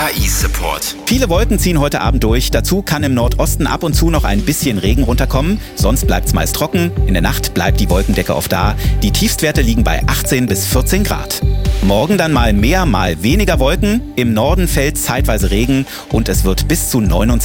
KI-Support. Viele Wolken ziehen heute Abend durch. Dazu kann im Nordosten ab und zu noch ein bisschen Regen runterkommen. Sonst bleibt es meist trocken. In der Nacht bleibt die Wolkendecke oft da. Die Tiefstwerte liegen bei 18 bis 14 Grad. Morgen dann mal mehr, mal weniger Wolken. Im Norden fällt zeitweise Regen und es wird bis zu 29